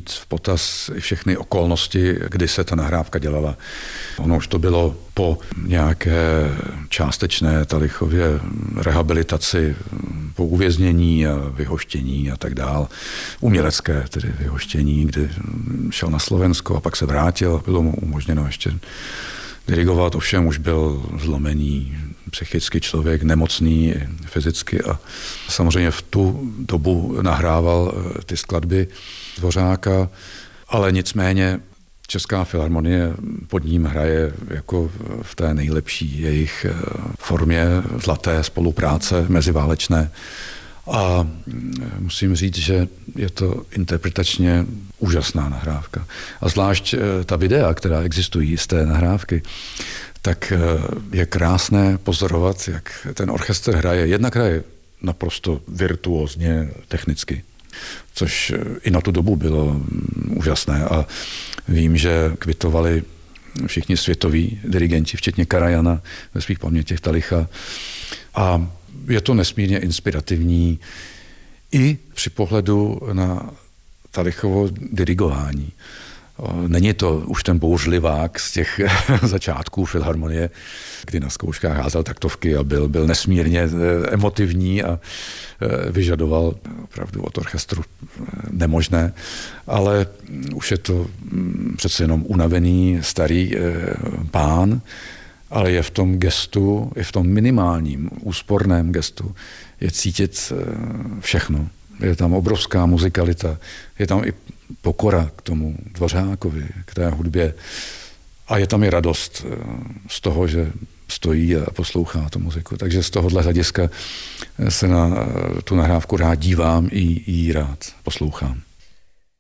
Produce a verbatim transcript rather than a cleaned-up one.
vzít v potaz i všechny okolnosti, kdy se ta nahrávka dělala. Ono už to bylo po nějaké částečné Talichově rehabilitaci, po uvěznění a vyhoštění a tak dál. Umělecké tedy vyhoštění, kdy šel na Slovensko a pak se vrátil a bylo mu umožněno ještě dirigovat. Ovšem už byl zlomený psychicky člověk, nemocný fyzicky a samozřejmě v tu dobu nahrával ty skladby Dvořáka, ale nicméně Česká filharmonie pod ním hraje jako v té nejlepší jejich formě zlaté spolupráce meziválečné. A musím říct, že je to interpretačně úžasná nahrávka. A zvlášť ta videa, která existují z té nahrávky, tak je krásné pozorovat, jak ten orchestr hraje. Jednak hraje naprosto virtuózně technicky, což i na tu dobu bylo úžasné. A vím, že kvitovali všichni světoví dirigenti, včetně Karajana ve svých pamětích Talicha. A je to nesmírně inspirativní i při pohledu na Talichovo dirigování. Není to už ten bouřlivák z těch začátků filharmonie, kdy na zkouškách házel taktovky a byl, byl nesmírně emotivní a vyžadoval opravdu od orchestru nemožné, ale už je to přece jenom unavený starý pán, ale je v tom gestu, je v tom minimálním, úsporném gestu, je cítit všechno. Je tam obrovská muzikalita, je tam i pokora k tomu Dvořákovi, k té hudbě. A je tam i radost z toho, že stojí a poslouchá tu muziku. Takže z tohohle hlediska se na tu nahrávku rád dívám i, i rád poslouchám.